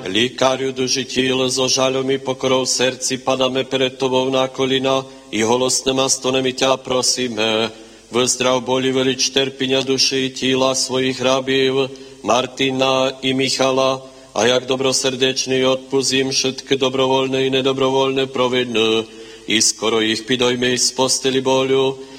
Líkáriu duži tíl, so žaľom i pokorou v srdci padáme pred Tobou na kolina i holostným stonem ťa prosíme. Vzdrav boli velič terpiňa duši i tíla svojich rabív, Martina i Michala, a jak dobrosrdečný odpustím všetky dobrovoľné i nedobrovoľné providné, i skoro ich pidojme z posteli boľu,